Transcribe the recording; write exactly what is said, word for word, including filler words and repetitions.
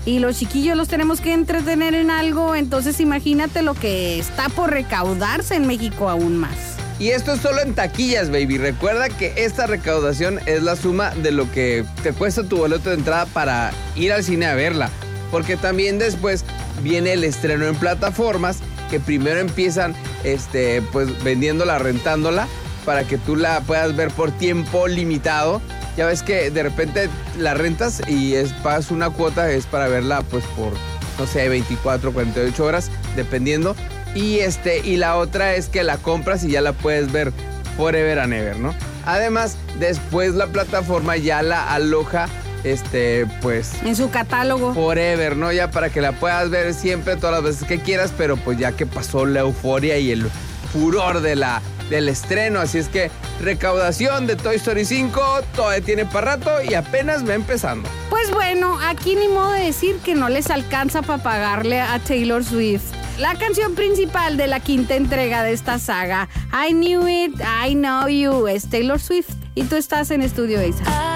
y los chiquillos los tenemos que entretener en algo, entonces imagínate lo que está por recaudarse en México aún más. Y esto es solo en taquillas, baby. Recuerda que esta recaudación es la suma de lo que te cuesta tu boleto de entrada para ir al cine a verla. Porque también después viene el estreno en plataformas, que primero empiezan este, pues, vendiéndola, rentándola, para que tú la puedas ver por tiempo limitado. Ya ves que de repente la rentas y es, pagas una cuota, es para verla pues por, no sé, veinticuatro, cuarenta y ocho horas, dependiendo. Y, este, y la otra es que la compras y ya la puedes ver forever and ever, ¿no? Además, después la plataforma ya la aloja, este, pues... en su catálogo. Forever, ¿no? Ya para que la puedas ver siempre, todas las veces que quieras, pero pues ya que pasó la euforia y el furor de la, del estreno. Así es que recaudación de Toy Story cinco todavía tiene para rato y apenas va empezando. Pues bueno, aquí ni modo de decir que no les alcanza para pagarle a Taylor Swift la canción principal de la quinta entrega de esta saga. I Knew It, I Know You, es Taylor Swift. Y tú estás en Estudio Eisa.